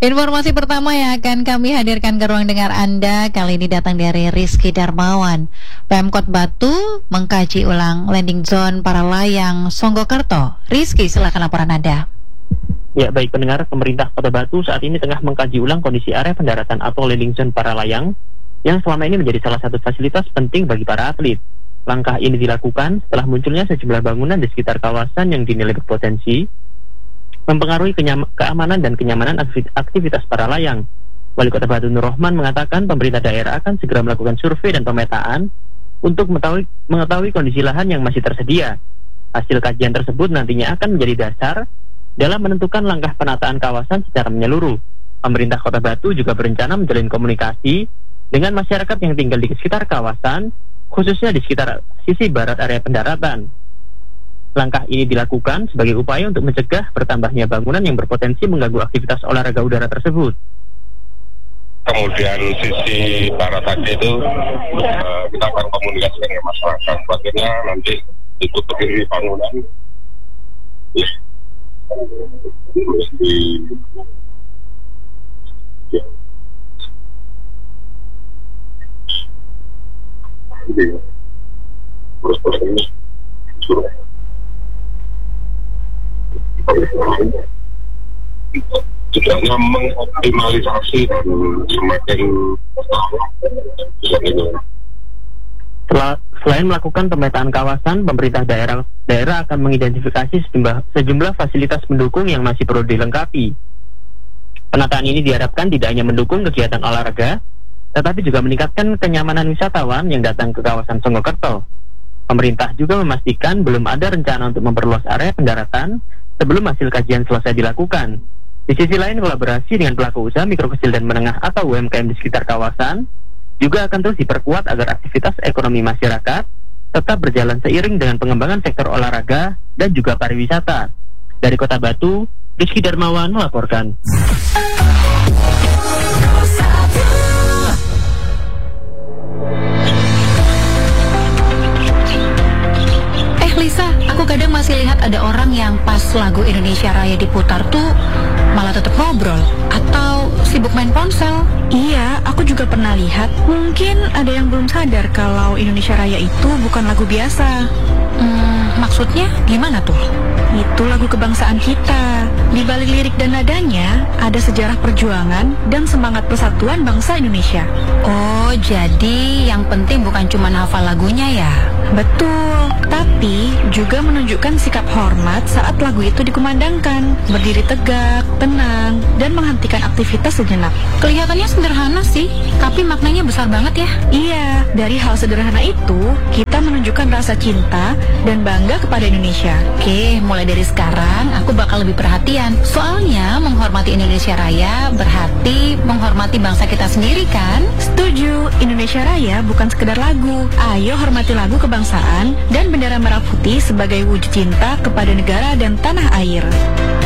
Informasi pertama yang akan kami hadirkan ke ruang dengar Anda kali ini datang dari Rizky Darmawan. Pemkot Batu mengkaji ulang landing zone para layang Songgokerto. Rizky, silakan laporan Anda. Ya, baik pendengar, pemerintah Kota Batu saat ini tengah mengkaji ulang kondisi area pendaratan atau landing zone para layang yang selama ini menjadi salah satu fasilitas penting bagi para atlet. Langkah ini dilakukan setelah munculnya sejumlah bangunan di sekitar kawasan yang dinilai berpotensi mempengaruhi keamanan dan kenyamanan aktivitas para layang. Wali Kota Batu Nur Rohman mengatakan pemerintah daerah akan segera melakukan survei dan pemetaan untuk mengetahui kondisi lahan yang masih tersedia. Hasil kajian tersebut nantinya akan menjadi dasar dalam menentukan langkah penataan kawasan secara menyeluruh. Pemerintah Kota Batu juga berencana menjalin komunikasi dengan masyarakat yang tinggal di sekitar kawasan, khususnya di sekitar sisi barat area pendaratan. Langkah ini dilakukan sebagai upaya untuk mencegah bertambahnya bangunan yang berpotensi mengganggu aktivitas olahraga udara tersebut. Kemudian sisi barat tadi itu kita akan komunikasi dengan masyarakat. Bagaimana nanti itu berdiri bangunan terus ini suruh tidaknya mengoptimalisasi dan semakin Selain melakukan pemetaan kawasan, pemerintah daerah akan mengidentifikasi sejumlah fasilitas pendukung yang masih perlu dilengkapi. Penataan ini diharapkan tidak hanya mendukung kegiatan olahraga, tetapi juga meningkatkan kenyamanan wisatawan yang datang ke kawasan Songgokerto. Pemerintah juga memastikan belum ada rencana untuk memperluas area pendaratan sebelum hasil kajian selesai dilakukan. Di sisi lain, kolaborasi dengan pelaku usaha mikro kecil dan menengah atau UMKM di sekitar kawasan juga akan terus diperkuat agar aktivitas ekonomi masyarakat tetap berjalan seiring dengan pengembangan sektor olahraga dan juga pariwisata. Dari Kota Batu, Rizky Darmawan melaporkan. Lisa, aku kadang masih lihat ada orang yang pas lagu Indonesia Raya diputar tuh malah tetap ngobrol atau sibuk main ponsel. Iya, aku juga pernah lihat. Mungkin ada yang belum sadar kalau Indonesia Raya itu bukan lagu biasa. Maksudnya gimana tuh? Itu lagu kebangsaan kita. Di balik lirik dan nadanya ada sejarah perjuangan dan semangat persatuan bangsa Indonesia. Oh, jadi yang penting bukan cuma hafal lagunya ya? Betul, tapi juga menunjukkan sikap hormat saat lagu itu dikumandangkan, berdiri tegak, tenang, dan menghentikan aktivitas sejenak. Kelihatannya sederhana sih, tapi maknanya besar banget ya. Iya, dari hal sederhana itu, kita menunjukkan rasa cinta dan bangga kepada Indonesia. Oke, mulai dari sekarang aku bakal lebih perhatian. Soalnya menghormati Indonesia Raya berarti menghormati bangsa kita sendiri kan? Setuju, Indonesia Raya bukan sekedar lagu. Ayo hormati lagu kebangsaan dan bendera merah putih sebagai wujud cinta kepada negara dan tanah air.